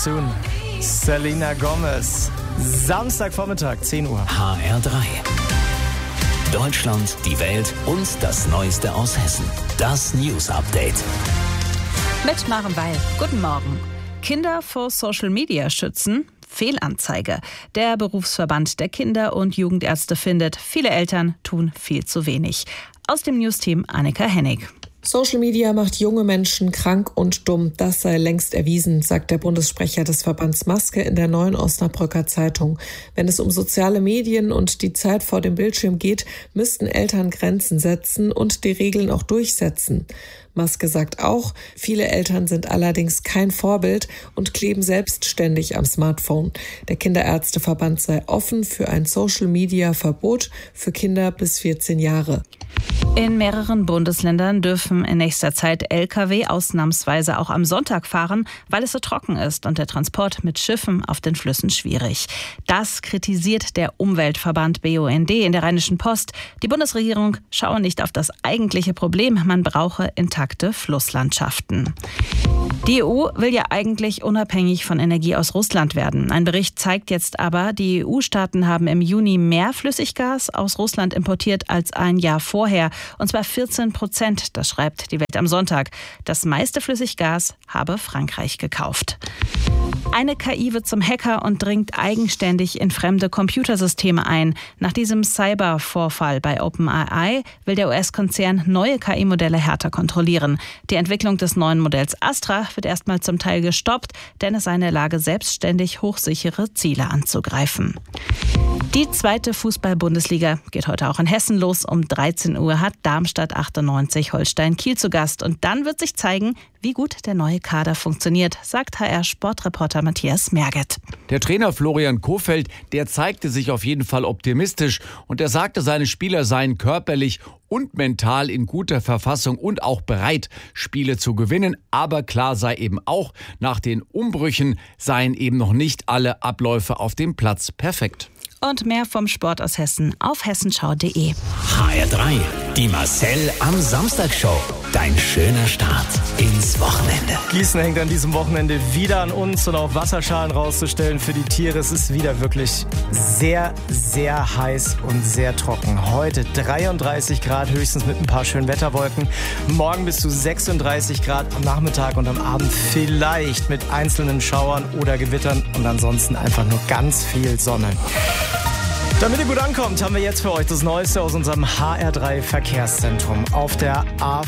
Soon. Selena Gomez. Samstagvormittag, 10 Uhr. HR3. Deutschland, die Welt und das Neueste aus Hessen. Das News Update. Mit Maren Weil. Guten Morgen. Kinder vor Social Media schützen? Fehlanzeige. Der Berufsverband der Kinder- und Jugendärzte findet, viele Eltern tun viel zu wenig. Aus dem Newsteam Annika Hennig. Social Media macht junge Menschen krank und dumm. Das sei längst erwiesen, sagt der Bundessprecher des Verbands Maske in der Neuen Osnabrücker Zeitung. Wenn es um soziale Medien und die Zeit vor dem Bildschirm geht, müssten Eltern Grenzen setzen und die Regeln auch durchsetzen. Maske sagt auch, viele Eltern sind allerdings kein Vorbild und kleben selbstständig am Smartphone. Der Kinderärzteverband sei offen für ein Social-Media-Verbot für Kinder bis 14 Jahre. In mehreren Bundesländern dürfen in nächster Zeit Lkw ausnahmsweise auch am Sonntag fahren, weil es so trocken ist und der Transport mit Schiffen auf den Flüssen schwierig. Das kritisiert der Umweltverband BUND in der Rheinischen Post. Die Bundesregierung schaue nicht auf das eigentliche Problem, man brauche intakte Flusslandschaften. Die EU will ja eigentlich unabhängig von Energie aus Russland werden. Ein Bericht zeigt jetzt aber, die EU-Staaten haben im Juni mehr Flüssiggas aus Russland importiert als ein Jahr vorher. Und zwar 14%, das schreibt die Welt am Sonntag. Das meiste Flüssiggas habe Frankreich gekauft. Eine KI wird zum Hacker und dringt eigenständig in fremde Computersysteme ein. Nach diesem Cybervorfall bei OpenAI will der US-Konzern neue KI-Modelle härter kontrollieren. Die Entwicklung des neuen Modells Astra wird erstmal zum Teil gestoppt, denn es sei in der Lage, selbstständig hochsichere Ziele anzugreifen. Die zweite Fußball-Bundesliga geht heute auch in Hessen los. Um 13 Uhr hat Darmstadt 98 Holstein Kiel zu Gast. Und dann wird sich zeigen, wie gut der neue Kader funktioniert, sagt HR-Sportreporter Matthias Merget. Der Trainer Florian Kohfeldt, der zeigte sich auf jeden Fall optimistisch. Und er sagte, seine Spieler seien körperlich und mental in guter Verfassung und auch bereit, Spiele zu gewinnen. Aber klar sei eben auch, nach den Umbrüchen seien eben noch nicht alle Abläufe auf dem Platz perfekt. Und mehr vom Sport aus Hessen auf hessenschau.de. HR3, die Marcel am Samstag-Show. Dein schöner Start ins Wochenende. Gießen hängt an diesem Wochenende wieder an uns und auch Wasserschalen rauszustellen für die Tiere. Es ist wieder wirklich sehr, sehr heiß und sehr trocken. Heute 33 Grad, höchstens mit ein paar schönen Wetterwolken. Morgen bis zu 36 Grad am Nachmittag und am Abend vielleicht mit einzelnen Schauern oder Gewittern und ansonsten einfach nur ganz viel Sonne. Damit ihr gut ankommt, haben wir jetzt für euch das Neueste aus unserem HR3 Verkehrszentrum. Auf der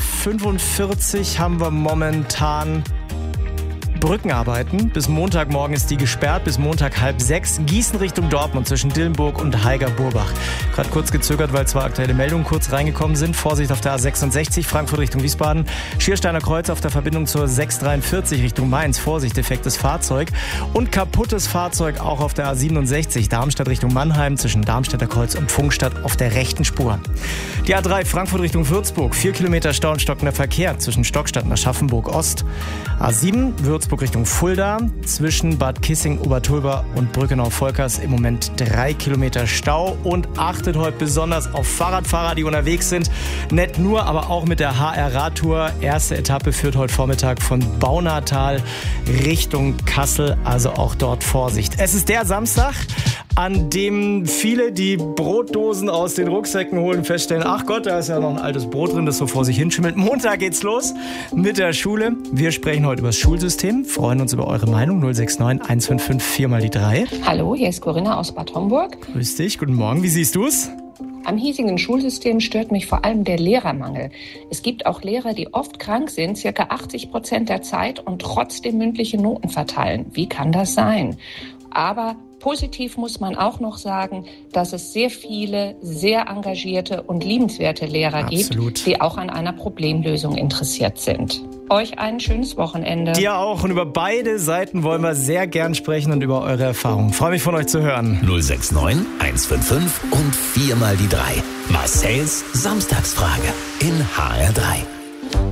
A45 haben wir momentan Brückenarbeiten. Bis Montagmorgen ist die gesperrt, bis Montag 5:30. Gießen Richtung Dortmund zwischen Dillenburg und Heiger-Burbach. Gerade kurz gezögert, weil zwei aktuelle Meldungen kurz reingekommen sind. Vorsicht auf der A66, Frankfurt Richtung Wiesbaden. Schiersteiner Kreuz auf der Verbindung zur 643 Richtung Mainz. Vorsicht, defektes Fahrzeug. Und kaputtes Fahrzeug auch auf der A67, Darmstadt Richtung Mannheim zwischen Darmstädter Kreuz und Pfungstadt auf der rechten Spur. Die A3 Frankfurt Richtung Würzburg, 4 Kilometer Stau und stockender Verkehr zwischen Stockstadt und Aschaffenburg Ost. A7 Würzburg Richtung Fulda, zwischen Bad Kissing, Obertulba und Brückenau-Volkers im Moment 3 Kilometer Stau. Und achtet heute besonders auf Fahrradfahrer, die unterwegs sind. Nicht nur, aber auch mit der HR-Radtour. Erste Etappe führt heute Vormittag von Baunatal Richtung Kassel, also auch dort Vorsicht. Es ist der Samstag, an dem viele die Brotdosen aus den Rucksäcken holen, feststellen, ach Gott, da ist ja noch ein altes Brot drin, das so vor sich hinschimmelt. Montag geht's los mit der Schule. Wir sprechen heute über das Schulsystem, freuen uns über eure Meinung. 069 155 4x3. Hallo, hier ist Corinna aus Bad Homburg. Grüß dich, guten Morgen, wie siehst du es? Am hiesigen Schulsystem stört mich vor allem der Lehrermangel. Es gibt auch Lehrer, die oft krank sind, ca. 80% der Zeit und trotzdem mündliche Noten verteilen. Wie kann das sein? Aber positiv muss man auch noch sagen, dass es sehr viele, sehr engagierte und liebenswerte Lehrer gibt, die auch an einer Problemlösung interessiert sind. Euch ein schönes Wochenende. Dir auch. Und über beide Seiten wollen wir sehr gern sprechen und über eure Erfahrungen. Freue mich von euch zu hören. 069 155 und 4x3. Marcels Samstagsfrage in HR3.